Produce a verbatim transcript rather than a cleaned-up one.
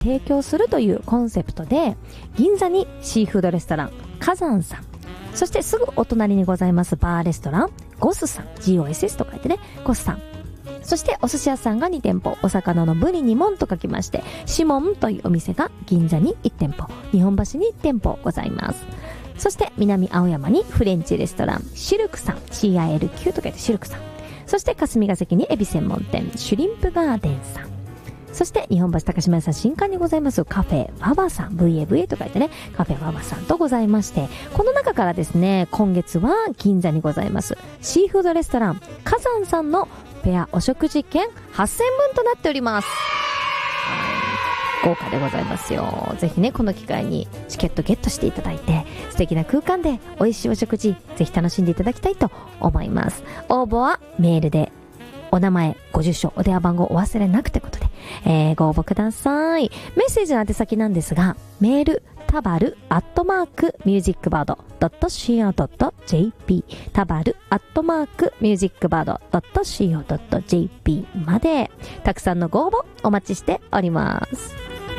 提供するというコンセプトで、銀座にシーフードレストラン火山さん、そしてすぐお隣にございますバーレストランゴスさん、 ジーオーエスエス と書いてね、ゴスさん、そしてお寿司屋さんがに店舗、お魚のブリにもんと書きましてシモンというお店が銀座にいち店舗、日本橋にいち店舗ございます。そして南青山にフレンチレストランシルクさん、 シーアイエルキュー と書いてシルクさん、そして霞ヶ関にエビ専門店シュリンプガーデンさん、そして日本橋高島屋さん新館にございますカフェワバさん、 ブイエーブイエー と書いてね、カフェワバさんとございまして、この中からですね、今月は銀座にございますシーフードレストラン火山さんのペアお食事券はっせんぶんとなっております。豪華でございますよ。ぜひね、この機会にチケットゲットしていただいて、素敵な空間で美味しいお食事ぜひ楽しんでいただきたいと思います。応募はメールでお名前、ご住所、お電話番号お忘れなくということで、えー、ご応募ください。メッセージの宛先なんですが、メールタバルアットマークミュージックバードドットシーオードットジェーピー タバルアットマークミュージックバードドットシーオードットジェーピー までたくさんのご応募お待ちしております。